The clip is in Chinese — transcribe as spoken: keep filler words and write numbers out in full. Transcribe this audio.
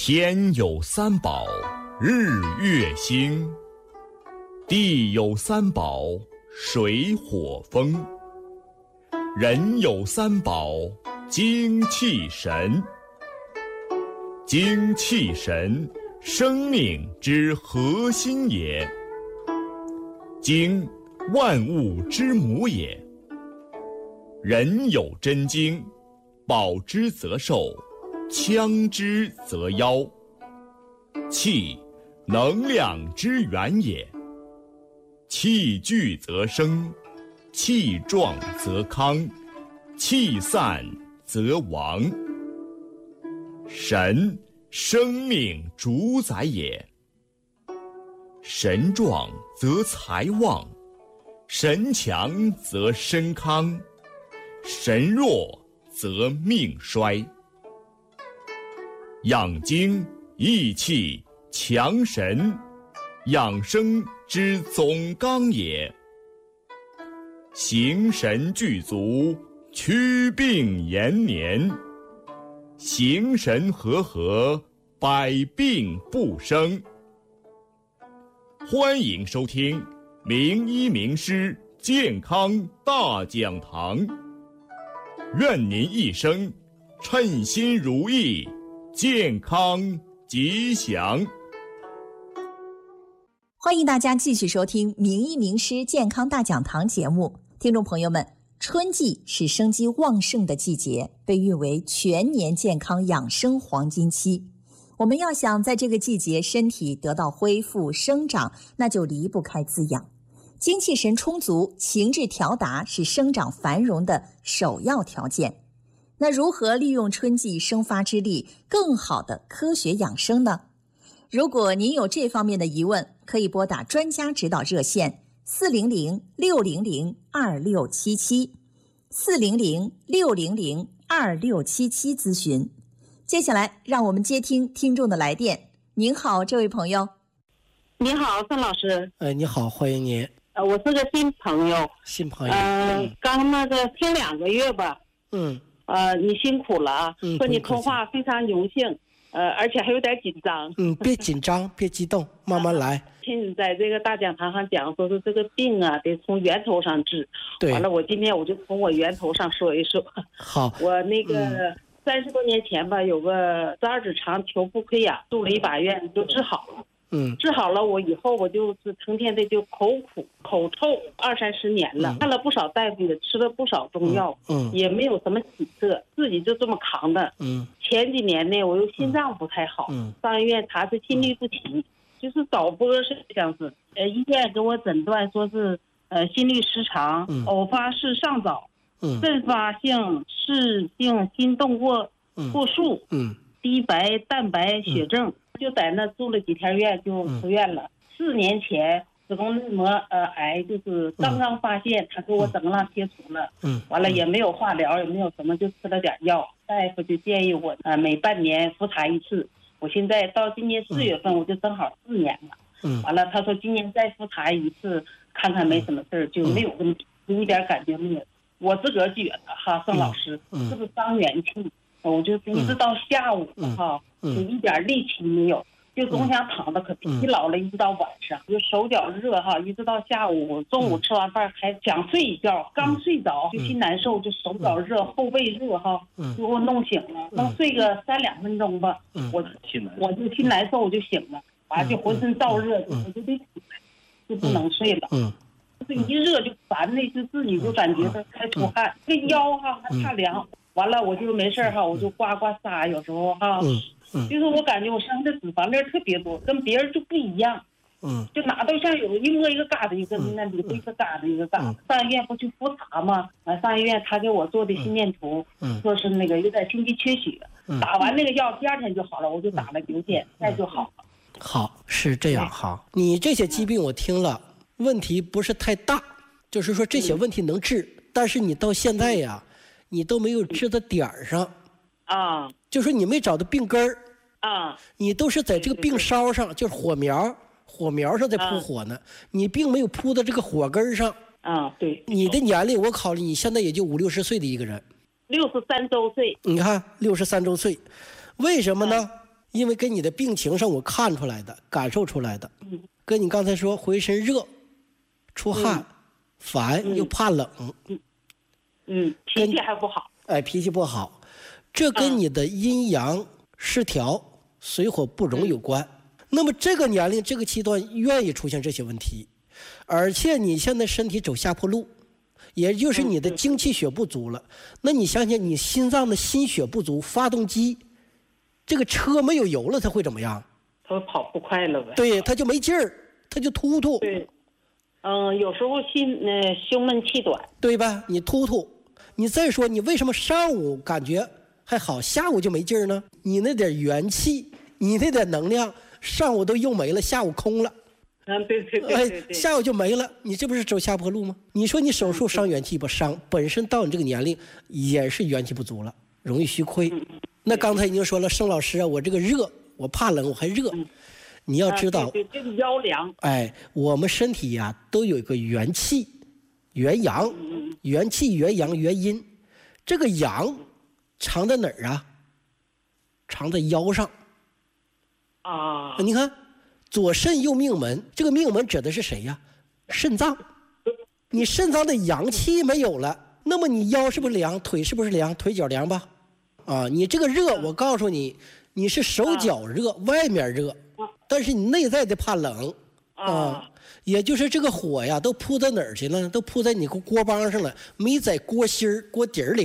天有三宝，日月星；地有三宝，水火风；人有三宝，精气神。精气神，生命之核心也。精，万物之母也。人有真精，保之则寿，强之则夭。气，能量之源也。气聚则生，气壮则康，气散则亡。神，生命主宰也。神壮则财旺，神强则身康，神弱则命衰。养精益气强神，养生之总纲也。形神具足，祛病延年。形神和合，百病不生。欢迎收听名医名师健康大讲堂，愿您一生称心如意，健康吉祥。 欢迎大家继续收听名医名师健康大讲堂节目。听众朋友们，春季是生机旺盛的季节，被誉为全年健康养生黄金期。我们要想在这个季节身体得到恢复生长，那就离不开滋养。精气神充足，情志调达是生长繁荣的首要条件。那如何利用春季生发之力，更好的科学养生呢？如果您有这方面的疑问，可以拨打专家指导热线四零零六零零二六七七，四零零六零零二六七七咨询。接下来让我们接听听众的来电。您好，这位朋友。 你好，孙老师。 哎，你好，欢迎您。 呃，我是个新朋友。 新朋友。 呃，嗯、刚那个听两个月吧。 嗯。 呃，你辛苦了啊！ 嗯。 和你通话非常荣幸，呃，而且还有点紧张。 嗯，别紧张，别激动，慢慢来。 听你在这个大讲堂上讲，说是这个病啊，得从源头上治。 对。 完了，我今天我就从我源头上说一说。 好。 我那个。嗯三十多年前吧，有个十二指肠球部溃疡，住了一把院就治好了。 嗯， 治好了，我以后我就是成天的就口苦口臭，二三十年了，嗯、看了不少大夫，也吃了不少中药， 嗯， 也没有什么起色，自己就这么扛的。 嗯， 前几年呢，我又心脏不太好， 嗯， 上医院查是心律不齐，嗯、就是早播是像是，呃，医院给我诊断说是呃心律失常， 嗯、 偶发式上早。 嗯， 阵发性室性心动过过速， 嗯， 低白蛋白血症，嗯、就在那住了几天院就出院了。嗯、四年前子宫内膜呃癌就是刚刚发现，嗯、他给我整上切除了， 嗯， 完了也没有化疗，也没有什么，就吃了点药。大夫就建议我呃每半年复查一次。我现在到今年四月份，嗯、我就正好四年了。 嗯， 完了他说今年再复查一次，看看没什么事儿，就没有问题，就一点感觉没有。我自个儿觉得哈，宋老师， 嗯、 是不是伤元气？我就一直到下午哈， 嗯、 就一点力气没有，就总想躺着，可疲劳了，一直到晚上，就手脚热哈，一直到下午，中午吃完饭还想睡一觉，刚睡着就心难受，就手脚热，后背热哈，就给我弄醒了，能睡个三两分钟吧，我我就心难受，我就醒了，完了就浑身燥热，我就得起来，就不能睡了。这一热就烦的，就自己就感觉它开出汗，这腰哈还怕凉。完了我就没事哈，我就刮刮痧，有时候哈，就是我感觉我身上的脂肪粒特别多，跟别人就不一样。 嗯， 就哪都像有一摸一个疙瘩一个，那里头一个疙瘩一个疙瘩。上医院不去复查吗？完上医院他给我做的心电图，说是那个有点心肌缺血，打完那个药第二天就好了，我就打了九天，再就好了。 好，是这样哈。你这些疾病我听了。问题不是太大，就是说这些问题能治，嗯、但是你到现在呀，你都没有治到点儿上， 啊， 就是你没找到病根儿， 啊， 你都是在这个病梢上，就是火苗，火苗上在扑火呢，啊、你并没有扑到这个火根上， 啊，对， 你的年龄我考虑你现在也就五六十岁的一个人， 六十三周岁， 你看六十三周岁，为什么呢？啊、 因为跟你的病情上我看出来的、感受出来的， 嗯， 跟你刚才说浑身热、出汗、 嗯、 烦、嗯、又怕冷， 嗯嗯，脾气还不好， 哎，脾气不好，这跟你的阴阳失调、嗯、水火不容有关。嗯、那么这个年龄、这个期段愿意出现这些问题，而且你现在身体走下坡路。也就是你的精气血不足了，嗯、那你想想，你心脏的心血不足，发动机这个车没有油了，它会怎么样？ 它跑不快了呗。 对，它就没劲儿，它就突突。 对，嗯、呃，有时候心呃胸闷气短， 对吧？你突突，你再说你为什么上午感觉还好，下午就没劲儿呢？你那点元气，你那点能量，上午都用没了，下午空了。 嗯，对对对对对， 哎，下午就没了，你这不是走下坡路吗？你说你手术伤元气不伤？本身到你这个年龄也是元气不足了，容易虚亏。 嗯、 那刚才已经说了，盛老师啊，我这个热，我怕冷，我还热。嗯、你要知道， 啊、对对，这个腰凉。 哎，我们身体呀、啊、都有一个元气、元阳、 嗯、 元气、元阳、元阴。这个阳藏在哪儿啊？藏在腰上。 啊， 你看。左肾右命门，这个命门指的是谁呀？肾脏。你肾脏的阳气没有了，那么你腰是不是凉？腿是不是凉？腿脚凉吧？啊，你这个热，我告诉你，你是手脚热，外面热，但是你内在的怕冷啊。也就是这个火呀，都扑到哪儿去了？都扑在你锅帮上了，没在锅心儿、锅底儿里。